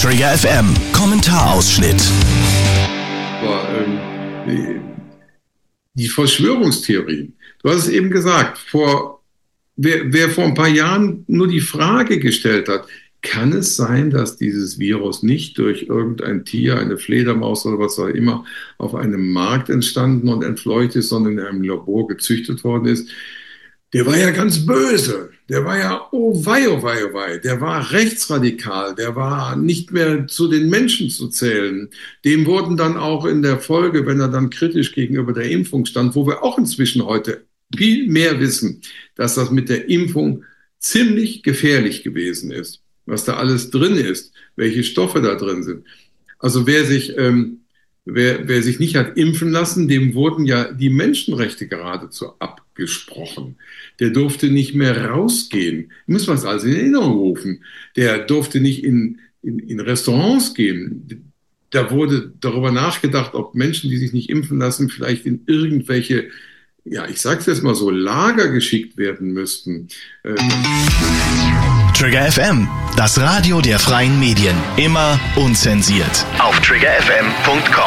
Trigger FM Kommentarausschnitt. Die Verschwörungstheorien. Du hast es eben gesagt, wer vor ein paar Jahren nur die Frage gestellt hat, kann es sein, dass dieses Virus nicht durch irgendein Tier, eine Fledermaus oder was auch immer, auf einem Markt entstanden und entfleucht ist, sondern in einem Labor gezüchtet worden ist? Der war ja ganz böse. Der war ja, oh wei, oh wei, oh wei. Der war rechtsradikal. Der war nicht mehr zu den Menschen zu zählen. Dem wurden dann auch in der Folge, wenn er dann kritisch gegenüber der Impfung stand, wo wir auch inzwischen heute viel mehr wissen, dass das mit der Impfung ziemlich gefährlich gewesen ist, was da alles drin ist, welche Stoffe da drin sind. Also wer sich nicht hat impfen lassen, dem wurden ja die Menschenrechte geradezu abgesprochen. Der durfte nicht mehr rausgehen. Muss man es also in Erinnerung rufen. Der durfte nicht in Restaurants gehen. Da wurde darüber nachgedacht, ob Menschen, die sich nicht impfen lassen, vielleicht in irgendwelche, ja, ich sag's jetzt mal so, Lager geschickt werden müssten. Trigger FM, das Radio der freien Medien. Immer unzensiert. Auf triggerfm.com.